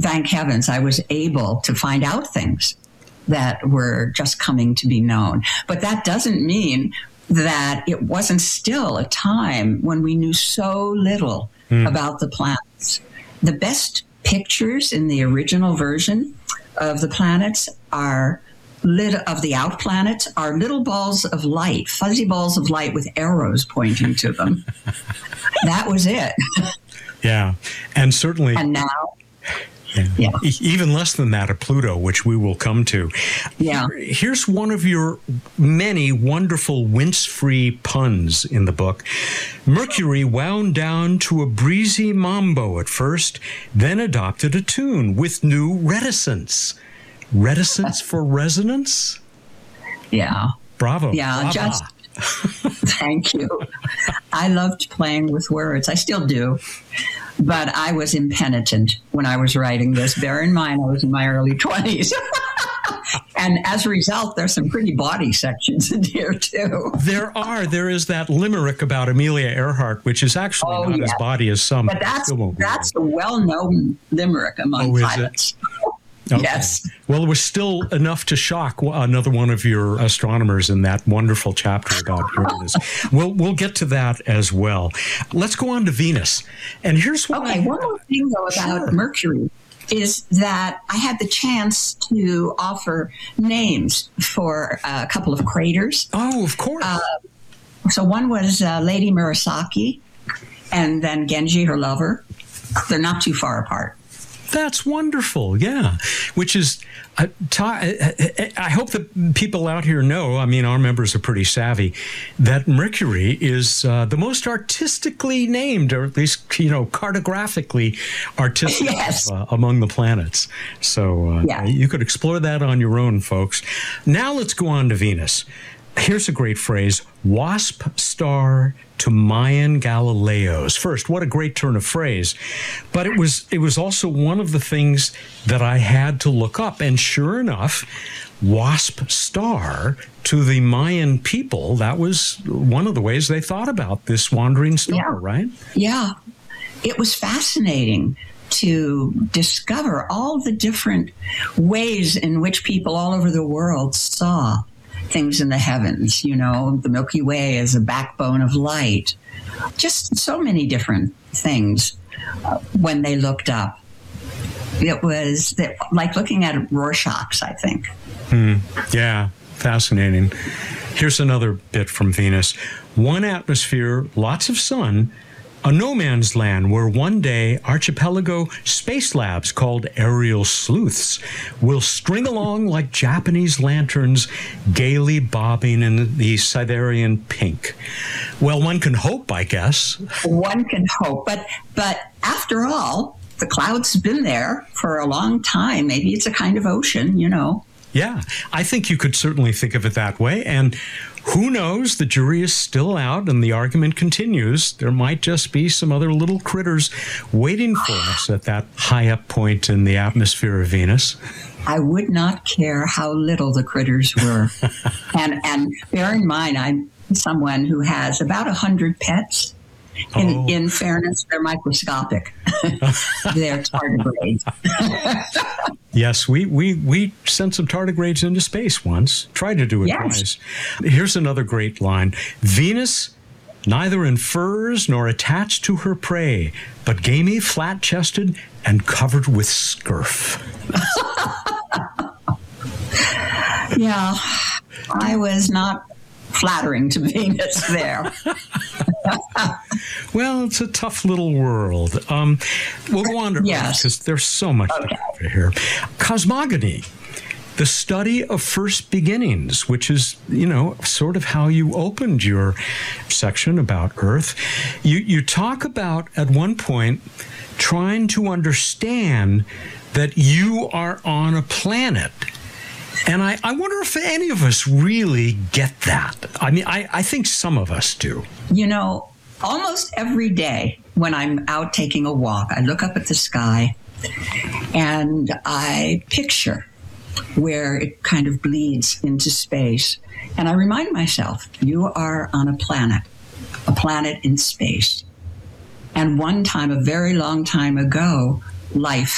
thank heavens, I was able to find out things that were just coming to be known. But that doesn't mean that it wasn't still a time when we knew so little about the planets. The best pictures in the original version of the planets of the out planets are little balls of light, fuzzy balls of light with arrows pointing to them. That was it. Yeah. And certainly. And now. Yeah. Even less than that of Pluto, which we will come to. Yeah. Here's one of your many wonderful wince-free puns in the book. Mercury wound down to a breezy mambo at first, then adopted a tune with new reticence. Reticence for resonance? Yeah. Bravo. Yeah, brava. Thank you. I loved playing with words. I still do. But I was impenitent when I was writing this. Bear in mind, I was in my early 20s. And as a result, there's some pretty body sections in here, too. There is that limerick about Amelia Earhart, which is actually not as body as some. But that's a well-known limerick among pilots. Okay. Yes. Well, it was still enough to shock another one of your astronomers in that wonderful chapter about Uranus. We'll get to that as well. Let's go on to Venus. And here's what one more thing, though, about Mercury is that I had the chance to offer names for a couple of craters. Oh, of course. So one was Lady Murasaki, and then Genji, her lover. They're not too far apart. That's wonderful, yeah. Which is, I hope that people out here know, I mean, our members are pretty savvy, that Mercury is the most artistically named, or at least, cartographically artistic among the planets. So you could explore that on your own, folks. Now let's go on to Venus. Here's a great phrase, WASP star to Mayan Galileos. First, what a great turn of phrase. But it was also one of the things that I had to look up. And sure enough, WASP star to the Mayan people, that was one of the ways they thought about this wandering star, right? Yeah. It was fascinating to discover all the different ways in which people all over the world saw things in the heavens, the Milky Way as a backbone of light. Just so many different things when they looked up. It was like looking at Rorschach's, I think. Yeah, fascinating. Here's another bit from Venus. One atmosphere, lots of sun, a no man's land where one day archipelago space labs called aerial sleuths will string along like Japanese lanterns gaily bobbing in the Siderean pink. Well, one can hope, I guess. One can hope. But after all, the cloud's been there for a long time. Maybe it's a kind of ocean, Yeah, I think you could certainly think of it that way. And who knows? The jury is still out and the argument continues. There might just be some other little critters waiting for us at that high up point in the atmosphere of Venus. I would not care how little the critters were. and bear in mind, I'm someone who has about 100 pets. In fairness, they're microscopic. They're tardigrades. Yes, we sent some tardigrades into space once. Tried to do it twice. Here's another great line. Venus, neither infers nor attached to her prey, but gamey, flat-chested, and covered with scurf. Yeah, I was not flattering to Venus there. Well, it's a tough little world. We'll go on to Earth because there's so much to cover here. Cosmogony, the study of first beginnings, which is, sort of how you opened your section about Earth. You talk about, at one point, trying to understand that you are on a planet. And I wonder if any of us really get that. I mean, I think some of us do. Almost every day when I'm out taking a walk, I look up at the sky and I picture where it kind of bleeds into space. And I remind myself, you are on a planet in space. And one time, a very long time ago, life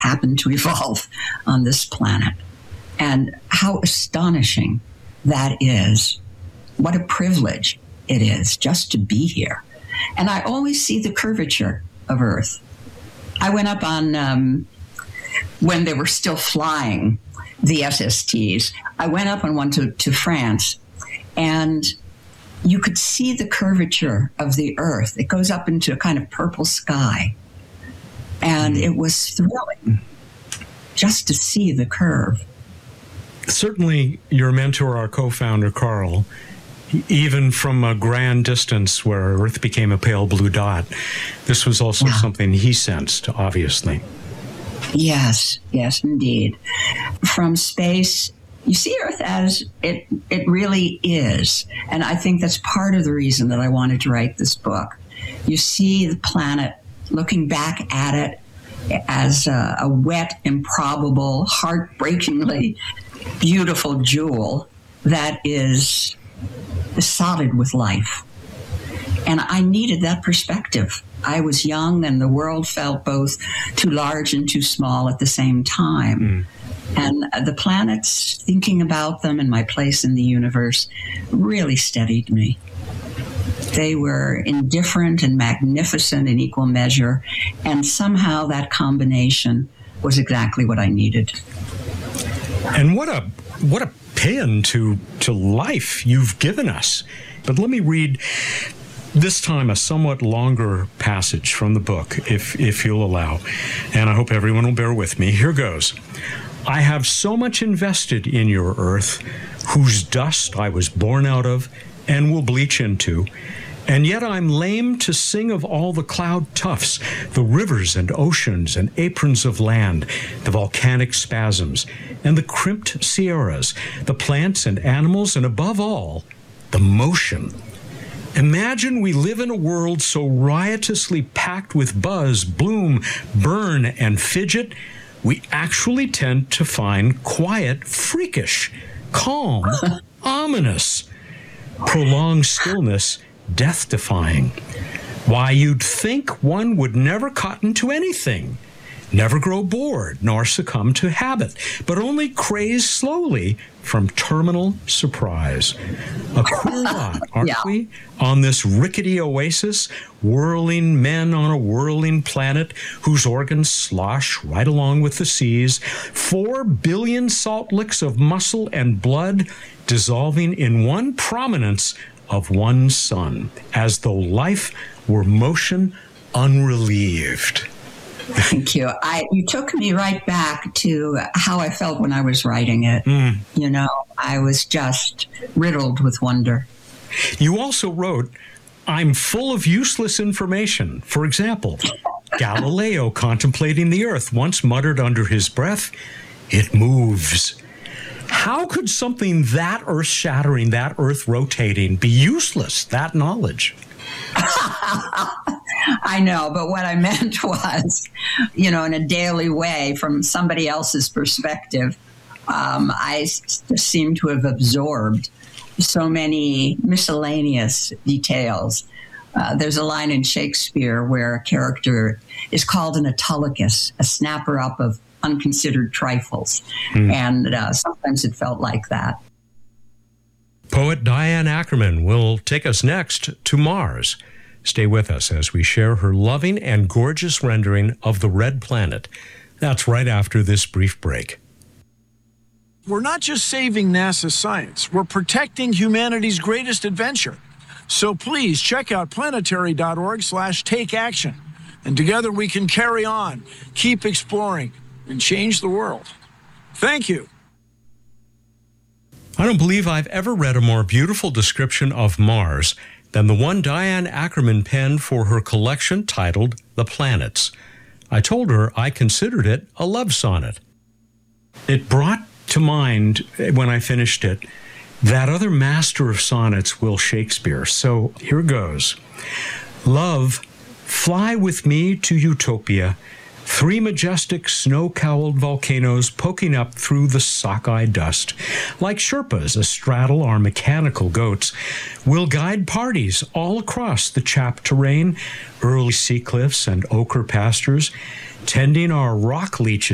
happened to evolve on this planet. And how astonishing that is. What a privilege it is just to be here. And I always see the curvature of Earth. I went up on, when they were still flying the SSTs, I went up on one to France, and you could see the curvature of the Earth. It goes up into a kind of purple sky. And it was thrilling just to see the curve. Certainly, your mentor, our co-founder, Carl, even from a grand distance where Earth became a pale blue dot, this was also something he sensed, obviously. Yes, indeed. From space, you see Earth as it really is. And I think that's part of the reason that I wanted to write this book. You see the planet, looking back at it as a wet, improbable, heartbreakingly beautiful jewel that is solid with life. And I needed that perspective. I was young, and the world felt both too large and too small at the same time. And the planets, thinking about them and my place in the universe, really steadied me. They were indifferent and magnificent in equal measure, and somehow that combination was exactly what I needed. And what a pen to life you've given us. But let me read this time a somewhat longer passage from the book, if you'll allow. And I hope everyone will bear with me. Here goes. I have so much invested in your earth, whose dust I was born out of and will bleach into, and yet I'm lame to sing of all the cloud tufts, the rivers and oceans and aprons of land, the volcanic spasms, and the crimped sierras, the plants and animals, and above all, the motion. Imagine we live in a world so riotously packed with buzz, bloom, burn, and fidget, we actually tend to find quiet freakish, calm, ominous, prolonged stillness death-defying. Why, you'd think one would never cotton to anything, never grow bored, nor succumb to habit, but only craze slowly from terminal surprise. A queer lot, aren't we, on this rickety oasis, whirling men on a whirling planet whose organs slosh right along with the seas, 4 billion salt licks of muscle and blood dissolving in one prominence of one sun, as though life were motion unrelieved. Thank you. You took me right back to how I felt when I was writing it. You know, I was just riddled with wonder. You also wrote, I'm full of useless information. For example, Galileo contemplating the earth once muttered under his breath, it moves. How could something that earth-shattering, that earth-rotating be useless, that knowledge? I know, but what I meant was, you know, in a daily way, from somebody else's perspective, I just seem to have absorbed so many miscellaneous details. There's a line in Shakespeare where a character is called an Autolycus, a snapper up of unconsidered trifles. And sometimes it felt like that. Poet Diane Ackerman will take us next to Mars. Stay with us as we share her loving and gorgeous rendering of the red planet. That's right after this brief break. We're not just saving NASA science, we're protecting humanity's greatest adventure. So please check out planetary.org/take action. And together we can carry on, keep exploring, and change the world. Thank you. I don't believe I've ever read a more beautiful description of Mars than the one Diane Ackerman penned for her collection titled The Planets. I told her I considered it a love sonnet. It brought to mind, when I finished it, that other master of sonnets, Will Shakespeare. So here goes. Love, fly with me to utopia, 3 majestic snow-cowled volcanoes poking up through the sockeye dust. Like Sherpas astraddle our mechanical goats, we'll guide parties all across the chapped terrain, early sea cliffs and ochre pastures, tending our rock leeches